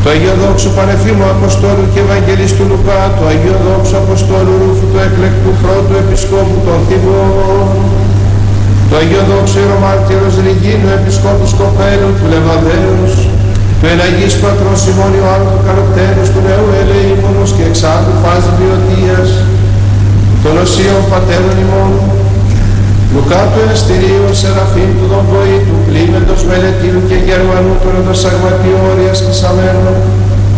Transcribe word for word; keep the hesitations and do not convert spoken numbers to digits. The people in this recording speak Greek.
Αγίου Δόξου Πανεφήμου Αποστόλου και Ευαγγελίστου Λουκά, του Αγίου Δόξου Αποστόλου Ρούφου, του εκλεκτού πρώτου Επισκόπου των Θηβών, του Αγίου Δόξου Ιερομάρτυρος Ρηγίνου Επισκόπου Σκοπέλου, του Λεβαδαίους, του Ελαγής Πατρός ημών Ιωάννου του Καλοπτέρους, του νέου ελεήμονος και εξάλλου πας Βιωτίας, των οσίων πατέρων ημών, Λουκά του Ενστηρίου, Σεραφείμ του Δομβοή, του Κλίμεντος Μελετήλου και Γερμανού, του Ροδοσαγματίου Όριας και Σαμένου,